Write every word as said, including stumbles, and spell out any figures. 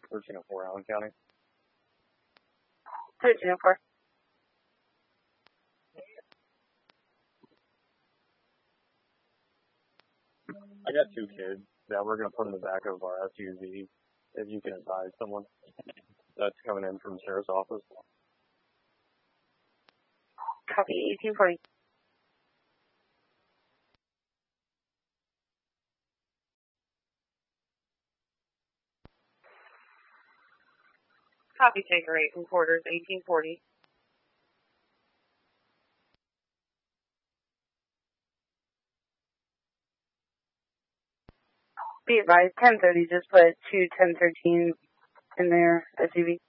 thirteen oh four, Allen County. thirteen oh four. I got two kids that we're going to put in the back of our S U V. If you can advise someone that's coming in from Sarah's office. Copy, eighteen forty. Copy, Tanker eight and quarters, eighteen forty. Be advised, ten thirty, just put two ten thirteen in their S U V.